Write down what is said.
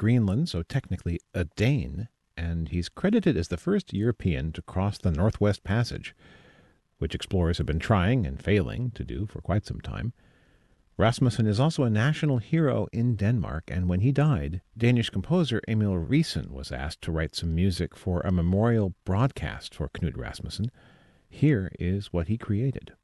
Greenland, so technically a Dane, and he's credited as the first European to cross the Northwest Passage, which explorers have been trying and failing to do for quite some time. Rasmussen is also a national hero in Denmark, and when he died, Danish composer Emil Riisen was asked to write some music for a memorial broadcast for Knud Rasmussen. Here is what he created.